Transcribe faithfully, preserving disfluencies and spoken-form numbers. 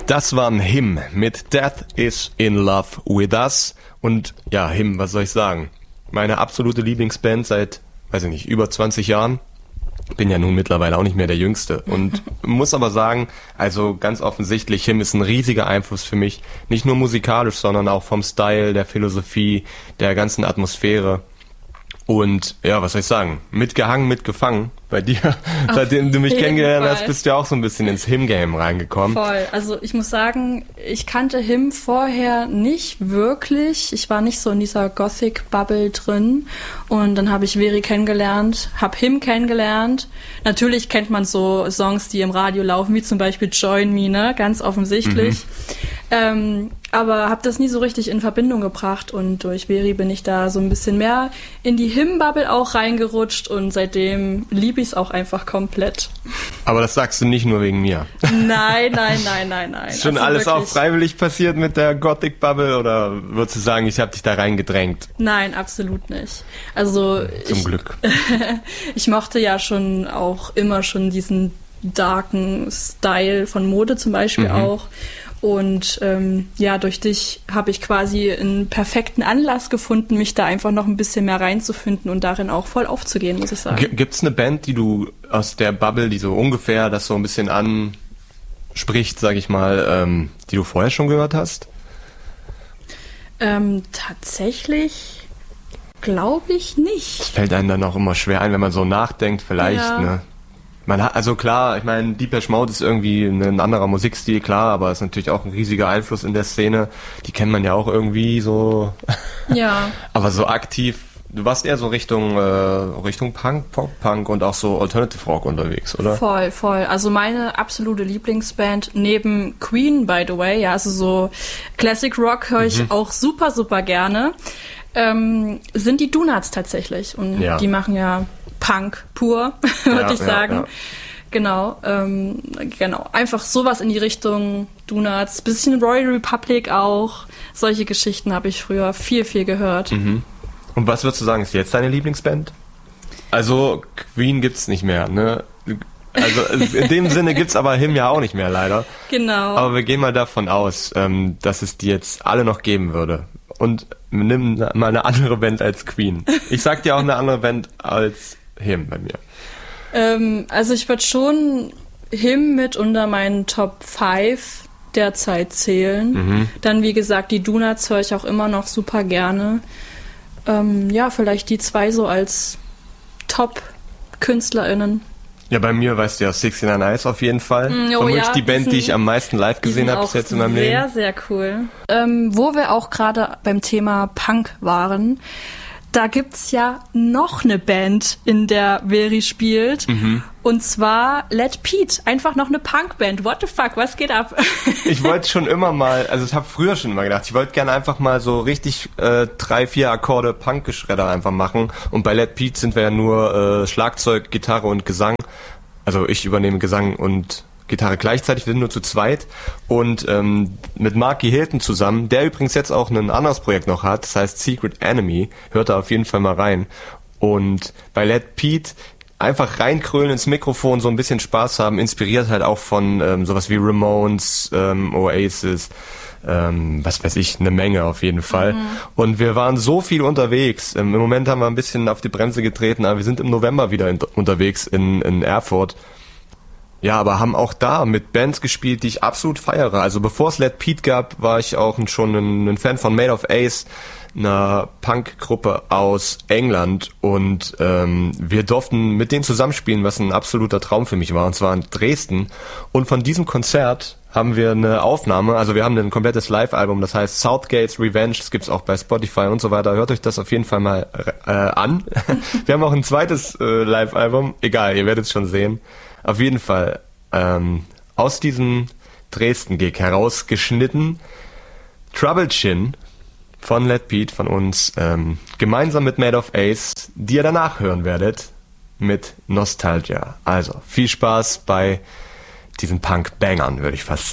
Das waren Him mit Death is in Love with Us. Und ja, Him, was soll ich sagen? Meine absolute Lieblingsband seit, weiß ich nicht, über zwanzig Jahren. Bin ja nun mittlerweile auch nicht mehr der Jüngste. Und muss aber sagen, also ganz offensichtlich, Him ist ein riesiger Einfluss für mich. Nicht nur musikalisch, sondern auch vom Style, der Philosophie, der ganzen Atmosphäre. Und ja, was soll ich sagen? Mitgehangen, mitgefangen. Bei dir, auf seitdem du mich kennengelernt hast, bist du ja auch so ein bisschen ins Him-Game reingekommen. Voll. Also ich muss sagen, ich kannte Him vorher nicht wirklich. Ich war nicht so in dieser Gothic-Bubble drin. Und dann habe ich Veri kennengelernt, habe Him kennengelernt. Natürlich kennt man so Songs, die im Radio laufen, wie zum Beispiel Join Me, ne? Ganz offensichtlich. Mhm. Ähm, aber habe das nie so richtig in Verbindung gebracht. Und durch Veri bin ich da so ein bisschen mehr in die Him-Bubble auch reingerutscht. Und seitdem liebe ich es auch einfach komplett. Aber das sagst du nicht nur wegen mir. Nein, nein, nein, nein, nein. Ist schon also alles wirklich auch freiwillig passiert mit der Gothic-Bubble oder würdest du sagen, ich habe dich da reingedrängt? Nein, absolut nicht. Also Zum ich, Glück. Ich mochte ja schon auch immer schon diesen darken Style von Mode zum Beispiel mhm. auch. Und ähm, ja, durch dich habe ich quasi einen perfekten Anlass gefunden, mich da einfach noch ein bisschen mehr reinzufinden und darin auch voll aufzugehen, muss ich sagen. G- gibt's eine Band, die du aus der Bubble, die so ungefähr das so ein bisschen anspricht, sag ich mal, ähm, die du vorher schon gehört hast? Ähm, tatsächlich glaube ich nicht. Das fällt einem dann auch immer schwer ein, wenn man so nachdenkt, vielleicht, ja. ne? Man hat, also klar, ich meine, Depeche Mode ist irgendwie ein anderer Musikstil, klar, aber ist natürlich auch ein riesiger Einfluss in der Szene. Die kennt man ja auch irgendwie so. Ja. Aber so aktiv, du warst eher so Richtung, äh, Richtung Punk, Pop-Punk und auch so Alternative Rock unterwegs, oder? Voll, voll. Also meine absolute Lieblingsband neben Queen, by the way, ja, also so Classic Rock höre ich mhm. auch super, super gerne, ähm, sind die Donuts tatsächlich. Und ja. die machen ja Punk pur, würde ja, ich sagen. Ja, ja. Genau, ähm, genau. Einfach sowas in die Richtung Donuts, bisschen Royal Republic auch. Solche Geschichten habe ich früher viel, viel gehört. Mhm. Und was würdest du sagen, ist jetzt deine Lieblingsband? Also Queen gibt's nicht mehr, ne? Also in dem Sinne gibt's aber Him ja auch nicht mehr, leider. Genau. Aber wir gehen mal davon aus, ähm, dass es die jetzt alle noch geben würde. Und nimm mal eine andere Band als Queen. Ich sag dir auch eine andere Band als Him bei mir. Ähm, also ich würde schon Him mit unter meinen Top fünf derzeit zählen. Mhm. Dann wie gesagt, die Donuts höre ich auch immer noch super gerne. Ähm, ja, vielleicht die zwei so als Top-KünstlerInnen. Ja, bei mir weißt du ja sixty-nine Eyes auf jeden Fall. Mm, oh, Vermutlich ja, die Band, die, die ich am meisten live gesehen habe bis jetzt in meinem Leben. Sehr, sehr cool. Ähm, wo wir auch gerade beim Thema Punk waren, da gibt's ja noch eine Band, in der Veri spielt. Mhm. Und zwar Let Pete. Einfach noch eine Punkband. What the fuck, was geht ab? Ich wollte schon immer mal, also ich habe früher schon immer gedacht, ich wollte gerne einfach mal so richtig äh, drei, vier Akkorde Punkgeschredder einfach machen. Und bei Let Pete sind wir ja nur äh, Schlagzeug, Gitarre und Gesang. Also ich übernehme Gesang und Gitarre gleichzeitig, wir sind nur zu zweit. Und ähm, mit Marky Hilton zusammen, der übrigens jetzt auch ein anderes Projekt noch hat, das heißt Secret Enemy, hört da auf jeden Fall mal rein. Und bei Let Pete einfach reinkrölen ins Mikrofon, so ein bisschen Spaß haben, inspiriert halt auch von ähm, sowas wie Ramones, ähm, Oasis, ähm, was weiß ich, eine Menge auf jeden Fall. Mhm. Und wir waren so viel unterwegs. Ähm, im Moment haben wir ein bisschen auf die Bremse getreten, aber wir sind im November wieder in, unterwegs in, in Erfurt. Ja, aber haben auch da mit Bands gespielt, die ich absolut feiere. Also bevor es Let Pete gab, war ich auch schon ein, ein Fan von Made of Ace, einer Punkgruppe aus England. Und ähm, wir durften mit denen zusammenspielen, was ein absoluter Traum für mich war. Und zwar in Dresden. Und von diesem Konzert haben wir eine Aufnahme, also wir haben ein komplettes Live-Album, das heißt Southgate's Revenge, das gibt's auch bei Spotify und so weiter. Hört euch das auf jeden Fall mal äh, an. Wir haben auch ein zweites äh, Live-Album, egal, ihr werdet es schon sehen. Auf jeden Fall ähm, aus diesem Dresden-Gig herausgeschnitten Trouble Chin von Let Pete, von uns, ähm, gemeinsam mit Made of Ace, die ihr danach hören werdet mit Nostalgia. Also viel Spaß bei diesen Punk-Bangern, würde ich fast sagen.